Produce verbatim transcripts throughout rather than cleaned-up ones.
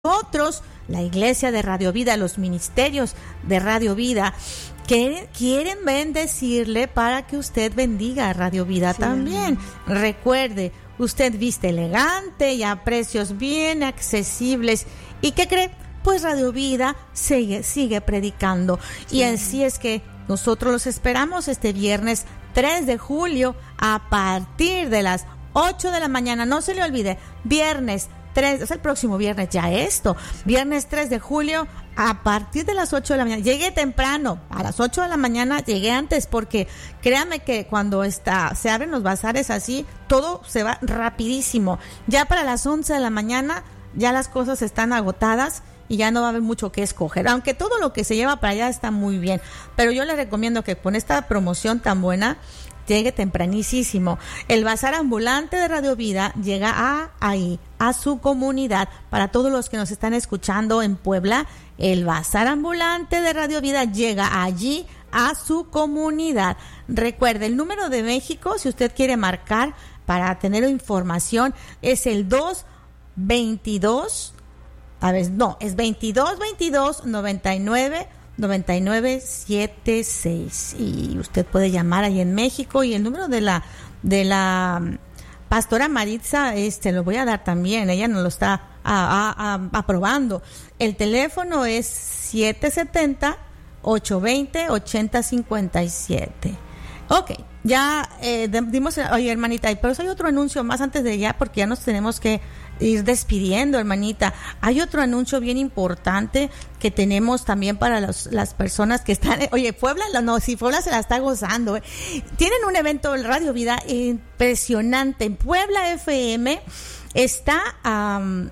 Otros, la iglesia de Radio Vida, los ministerios de Radio Vida, que quieren bendecirle para que usted bendiga a Radio Vida sí, también. Amén. Recuerde, usted viste elegante y a precios bien accesibles. ¿Y qué cree? Pues Radio Vida sigue, sigue predicando. Sí. Y así es que nosotros los esperamos este viernes tres de julio a partir de las ocho de la mañana. No se le olvide, viernes tres, es el próximo viernes ya esto, viernes tres de julio a partir de las ocho de la mañana. Llegué temprano, a las ocho de la mañana, llegué antes porque créame que cuando está, se abren los bazares así, todo se va rapidísimo. Ya para las once de la mañana ya las cosas están agotadas y ya no va a haber mucho que escoger, aunque todo lo que se lleva para allá está muy bien, pero yo les recomiendo que con esta promoción tan buena llegue tempranísimo. El bazar ambulante de Radio Vida llega a ahí, a su comunidad. Para todos los que nos están escuchando en Puebla, el bazar ambulante de Radio Vida llega allí a su comunidad. Recuerde, el número de México, si usted quiere marcar para tener información, es el dos veintidós, a ver, no, es veintidós veintidós noventa y nueve noventa y nueve setenta y seis, y usted puede llamar ahí en México. Y el número de la de la pastora Maritza, este lo voy a dar también, ella nos lo está a, a, a, aprobando. El teléfono es siete setenta, ocho veinte, ochenta cincuenta y siete. Ok, ya eh, dimos, oye hermanita, pero hay otro anuncio más antes de ya, porque ya nos tenemos que ir despidiendo, hermanita. Hay otro anuncio bien importante que tenemos también para los, las personas que están, oye, Puebla, no, si Puebla se la está gozando, ¿eh? Tienen un evento en Radio Vida impresionante. En Puebla F M está um,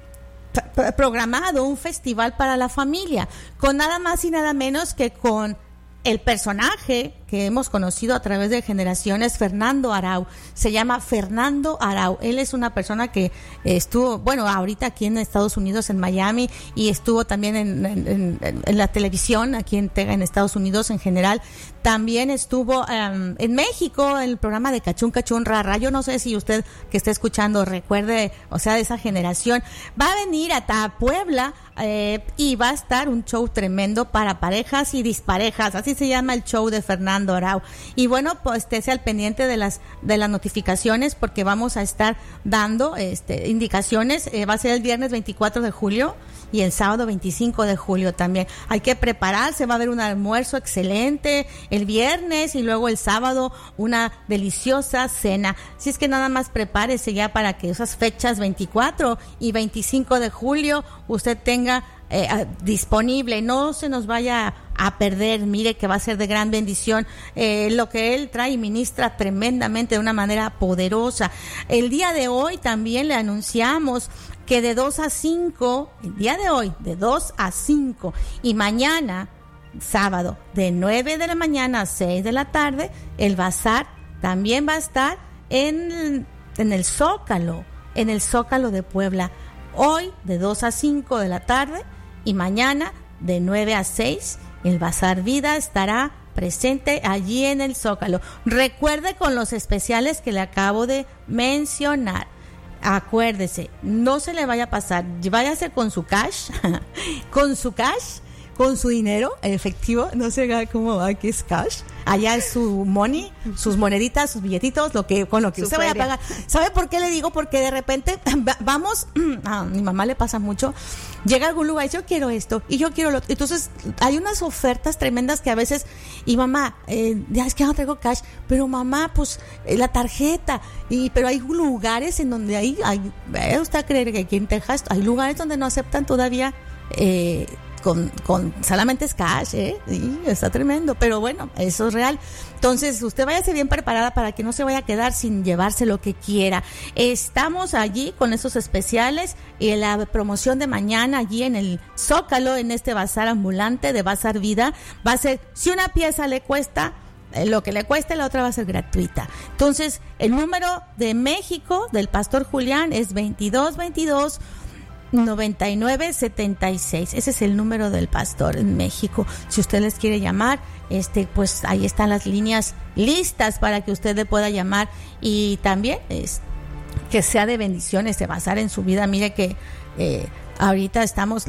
p- programado un festival para la familia, con nada más y nada menos que con el personaje que hemos conocido a través de generaciones, Fernando Arau. Se llama Fernando Arau. Él es una persona que estuvo, bueno, ahorita aquí en Estados Unidos, en Miami, y estuvo también en, en, en, en la televisión, aquí en, en Estados Unidos en general. También estuvo um, en México, en el programa de Cachún Cachún Rara. Yo no sé si usted que está escuchando recuerde, o sea, de esa generación. Va a venir a Puebla eh, y va a estar un show tremendo para parejas y disparejas. Así se llama el show de Fernando Arau. Y bueno, pues estése al pendiente de las de las notificaciones, porque vamos a estar dando este indicaciones. Eh, va a ser el viernes veinticuatro de julio y el sábado veinticinco de julio también. Hay que prepararse, va a haber un almuerzo excelente el viernes y luego el sábado una deliciosa cena. Así es que nada más prepárese ya para que esas fechas veinticuatro y veinticinco de julio usted tenga eh, disponible, no se nos vaya a perder. Mire que va a ser de gran bendición eh, lo que él trae y ministra tremendamente de una manera poderosa. El día de hoy también le anunciamos que de dos a cinco, el día de hoy, de dos a cinco, y mañana, sábado, de nueve de la mañana a seis de la tarde, el bazar también va a estar en, en el Zócalo, en el Zócalo de Puebla. Hoy, de dos a cinco de la tarde, y mañana, de nueve a seis, el Bazar Vida estará presente allí en el Zócalo. Recuerde con los especiales que le acabo de mencionar. Acuérdese, no se le vaya a pasar, váyase con su cash, con su cash, con su dinero efectivo, no sé cómo va, que es cash, allá es su money, sus moneditas, sus billetitos, lo que con lo que su usted feria vaya a pagar. ¿Sabe por qué le digo? Porque de repente vamos, a mi mamá le pasa mucho, llega a algún lugar y yo quiero esto y yo quiero lo otro. Entonces hay unas ofertas tremendas que a veces, y mamá, eh, ya es que no traigo cash, pero mamá, pues eh, la tarjeta, y pero hay lugares en donde hay, hay ¿eh? Usted cree que aquí en Texas hay lugares donde no aceptan todavía eh, Con, con solamente es cash, ¿eh? Sí, está tremendo, pero bueno, eso es real. Entonces, usted váyase bien preparada para que no se vaya a quedar sin llevarse lo que quiera. Estamos allí con esos especiales y la promoción de mañana allí en el Zócalo, en este bazar ambulante de Bazar Vida, va a ser, si una pieza le cuesta lo que le cueste, la otra va a ser gratuita. Entonces, el número de México del Pastor Julián es veintidós veintidós noventa y nueve setenta y seis. Ese es el número del pastor en México. Si usted les quiere llamar, este pues ahí están las líneas listas para que usted le pueda llamar. Y también es, que sea de bendición este bazar en su vida. Mire que eh, Ahorita estamos